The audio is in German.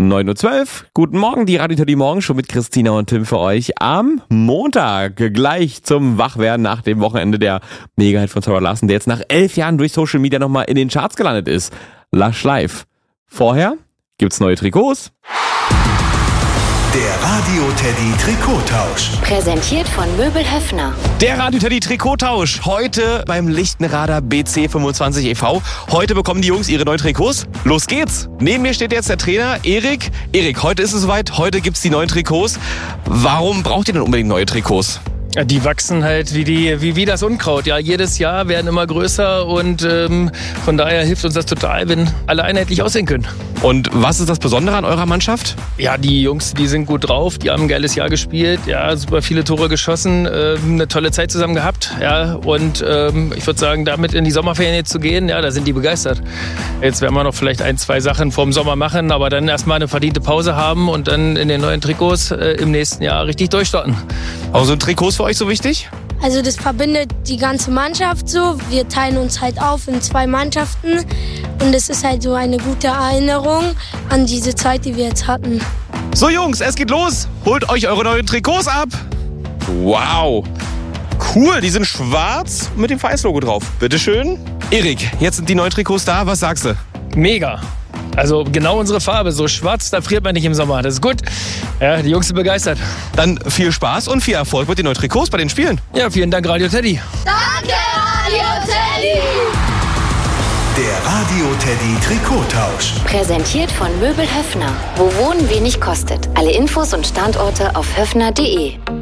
9.12 Uhr. Guten Morgen, die Radio Teddy Morgen schon mit Christina und Tim für euch am Montag. Gleich zum Wachwerden nach dem Wochenende der Mega-Hit von Zara Larsson, der jetzt nach 11 Jahren durch Social Media nochmal in den Charts gelandet ist. Lush Live. Vorher gibt's neue Trikots. Der Radio Teddy Trikottausch. Präsentiert von Möbel Höffner. Der Radio Teddy Trikottausch. Heute beim Lichtenrader BC 25 e.V. Heute bekommen die Jungs ihre neuen Trikots. Los geht's. Neben mir steht jetzt der Trainer Erik. Erik, heute ist es soweit. Heute gibt's die neuen Trikots. Warum braucht ihr denn unbedingt neue Trikots? Ja, die wachsen halt wie das Unkraut. Ja, jedes Jahr werden immer größer und von daher hilft uns das total, wenn alle einheitlich aussehen können. Und was ist das Besondere an eurer Mannschaft? Ja, die Jungs, die sind gut drauf, die haben ein geiles Jahr gespielt, ja, super viele Tore geschossen, eine tolle Zeit zusammen gehabt, ja, und ich würde sagen, damit in die Sommerferien jetzt zu gehen, ja, da sind die begeistert. Jetzt werden wir noch vielleicht 1, 2 Sachen vorm Sommer machen, aber dann erstmal eine verdiente Pause haben und dann in den neuen Trikots im nächsten Jahr richtig durchstarten. Also sind Trikots für euch so wichtig? Also das verbindet die ganze Mannschaft so. Wir teilen uns halt auf in 2 Mannschaften und es ist halt so eine gute Erinnerung an diese Zeit, die wir jetzt hatten. So Jungs, es geht los. Holt euch eure neuen Trikots ab. Wow. Cool, die sind schwarz mit dem Vereinslogo drauf. Bitteschön. Erik, jetzt sind die neuen Trikots da. Was sagst du? Mega. Also genau unsere Farbe, so schwarz, da friert man nicht im Sommer. Das ist gut. Ja, die Jungs sind begeistert. Dann viel Spaß und viel Erfolg mit den neuen Trikots bei den Spielen. Ja, vielen Dank, Radio Teddy. Danke, Radio Teddy! Der Radio Teddy Trikottausch. Präsentiert von Möbel Höffner. Wo Wohnen wenig kostet. Alle Infos und Standorte auf höffner.de.